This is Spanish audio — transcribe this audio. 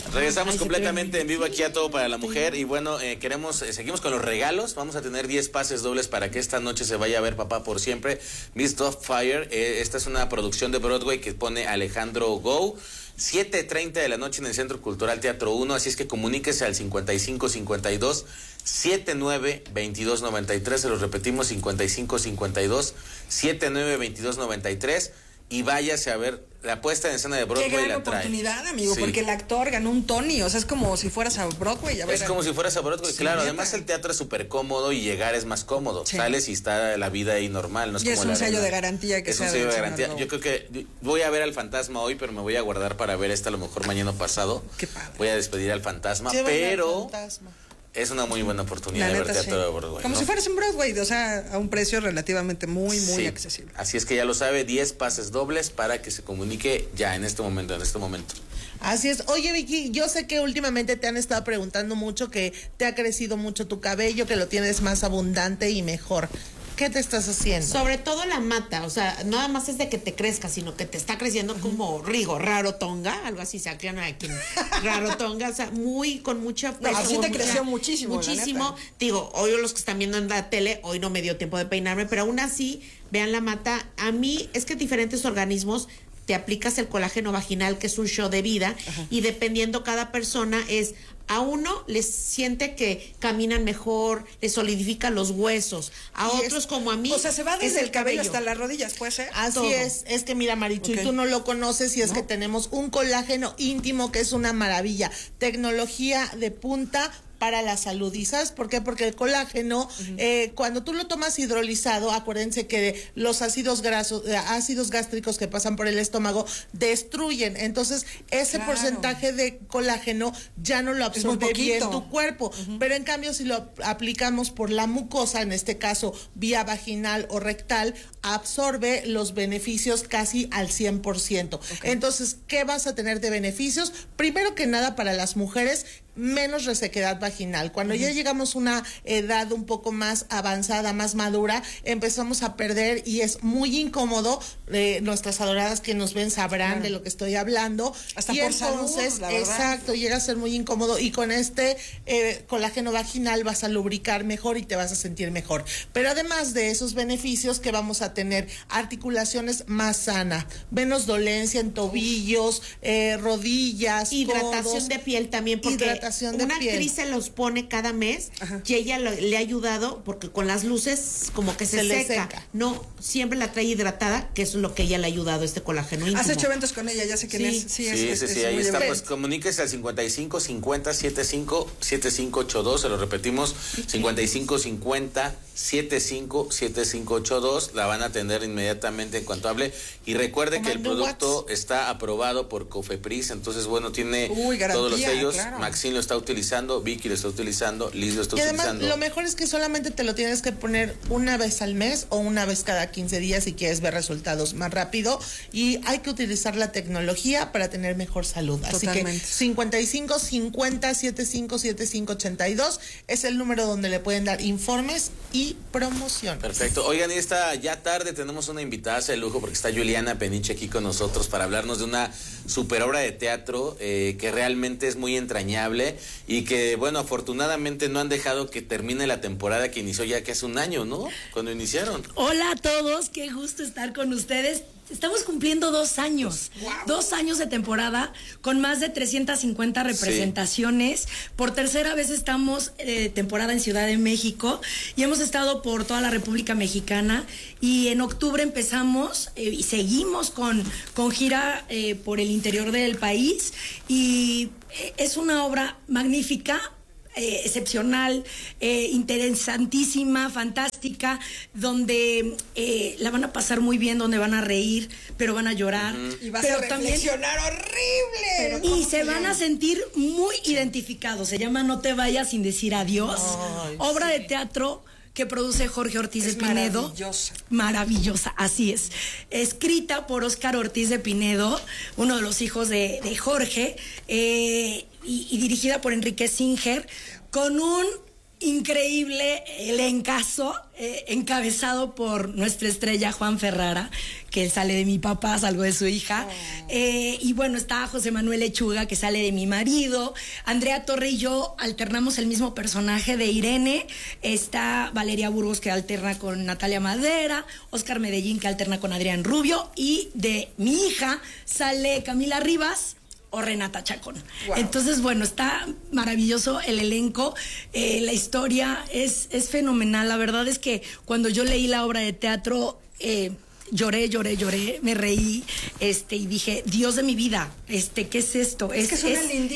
Regresamos completamente en vivo aquí a Todo para la Mujer. Y bueno, seguimos con los regalos. Vamos a tener 10 pases dobles para que esta noche se vaya a ver Papá por Siempre, Miss Doubtfire. Esta es una producción de Broadway que pone Alejandro Go. 7:30 de la noche en el Centro Cultural Teatro 1, así es que comuníquese al 5552 79 22 93, se los repetimos, 5552 79 22 93, y váyase a ver la puesta en escena de Broadway. Qué gran la trae oportunidad, amigo, sí, porque el actor ganó un Tony, o sea, es como si fueras a Broadway. Es como si fueras a Broadway, sí, claro, neta. además el teatro es súper cómodo y llegar es más cómodo, sí, sales y está la vida ahí normal, no es y como es un la sello arena. de garantía que es un sea sello de del garantía. señor Yo creo que voy a ver al fantasma hoy, pero me voy a guardar para ver a lo mejor mañana o pasado. Qué padre. Voy a despedir al fantasma, Llévame pero al fantasma. es una muy buena oportunidad La de ver neta, teatro sí. de Broadway, como ¿no? si fueras en Broadway, o sea, a un precio relativamente muy Sí. accesible. Así es que ya lo sabe, 10 pases dobles para que se comunique ya en este momento. Así es. Oye, Vicky, yo sé que últimamente te han estado preguntando mucho, que te ha crecido mucho tu cabello, que lo tienes más abundante y mejor. ¿Qué te estás haciendo? Sobre todo la mata, o sea, nada más es de que te crezca, sino que te está creciendo como rarotonga, algo así se aclaran aquí, rarotonga, o sea, con mucha No, así te creció muchísimo, muchísimo. la neta. Digo, hoy los que están viendo en la tele, hoy no me dio tiempo de peinarme, pero aún así, vean la mata. A mí es que diferentes organismos te aplicas el colágeno vaginal, que es un show de vida, y dependiendo cada persona a uno les siente que caminan mejor, les solidifica los huesos, a Y otros como a mí. O sea, se va desde es el cabello hasta las rodillas, ¿puede ser? Así todo. es que mira, Marichu, Ok. y tú no lo conoces, y es ¿No? que tenemos un colágeno íntimo que es una maravilla, tecnología de punta para la salud. ¿Y sabes por qué? Porque el colágeno, cuando tú lo tomas hidrolizado, acuérdense que los ácidos gástricos que pasan por el estómago destruyen. Entonces, ese Claro. porcentaje de colágeno ya no lo Es muy absorbe bien poquito. tu cuerpo. Pero en cambio, si lo aplicamos por la mucosa, en este caso vía vaginal o rectal, absorbe los beneficios casi al 100%. Entonces, ¿qué vas a tener de beneficios? Primero que nada, para las mujeres, menos resequedad vaginal. Cuando ya llegamos a una edad un poco más avanzada, más madura, empezamos a perder, y es muy incómodo. Nuestras adoradas que nos ven sabrán de lo que estoy hablando. Hasta y por entonces, salud, la verdad. exacto, llega a ser muy incómodo, y con este colágeno vaginal vas a lubricar mejor y te vas a sentir mejor. Pero además de esos beneficios, que vamos a tener articulaciones más sanas, menos dolencia en tobillos, rodillas, Hidratación codos. de piel también, porque Hidratación de una piel. actriz se los pone cada mes y ella le ha ayudado, porque con las luces como que se le seca. seca. No, siempre la trae hidratada, que es lo que ella le ha ayudado, este colágeno íntimo. Has hecho eventos con ella, ya sé quién Sí. es. Sí, Sí, ahí muy está, divertido. pues comuníquese al 55 50 75 7582, se lo repetimos, 55 50 75 7582, la van a atender inmediatamente en cuanto hable, y recuerde que el mande un producto está aprobado por Cofepris, entonces bueno, tiene Garantía, todos los sellos, claro. Maxine lo está utilizando, Vicky lo está utilizando, Liz lo está Y además, utilizando. lo mejor es que solamente te lo tienes que poner una vez al mes o una vez cada 15 días si quieres ver resultados más rápido. Y hay que utilizar la tecnología para tener mejor salud. Así que Totalmente. 55 50 75 75 82 es el número donde le pueden dar informes y promoción. Perfecto. Oigan, y esta ya tarde tenemos una invitada de lujo, porque está Juliana Peniche aquí con nosotros para hablarnos de una super obra de teatro que realmente es muy entrañable, y que, bueno, afortunadamente no han dejado que termine la temporada que inició ya que hace un año, ¿no? Cuando iniciaron. Hola a todos, qué gusto estar con ustedes. Estamos cumpliendo 2 años, 2 años de temporada con más de 350 representaciones. Por tercera vez estamos temporada en Ciudad de México y hemos estado por toda la República Mexicana, y en octubre empezamos y seguimos con gira por el interior del país, y es una obra magnífica. Excepcional, interesantísima, fantástica, donde la van a pasar muy bien, donde van a reír, pero van a llorar. Y vas pero a reflexionar horrible. Y se van a sentir muy identificados. Se llama No te vayas sin decir adiós. Ay, Obra de teatro que produce Jorge Ortiz Es de Pinedo. maravillosa. Maravillosa, así es. Escrita por Óscar Ortiz de Pinedo, uno de los hijos de Jorge, y dirigida por Enrique Singer, con un increíble elencazo, encabezado por nuestra estrella Juan Ferrara, que sale de mi papá, salgo de su hija. Y bueno, está José Manuel Lechuga, que sale de mi marido. Andrea Torre y yo alternamos el mismo personaje de Irene. Está Valeria Burgos, que alterna con Natalia Madera. Oscar Medellín, que alterna con Adrián Rubio. Y de mi hija sale Camila Rivas o Renata Chacón. Wow. Entonces, bueno, está maravilloso el elenco, la historia es fenomenal. La verdad es que cuando yo leí la obra de teatro, lloré, me reí, y dije, Dios de mi vida, ¿qué es esto? Es que suena lindísimo.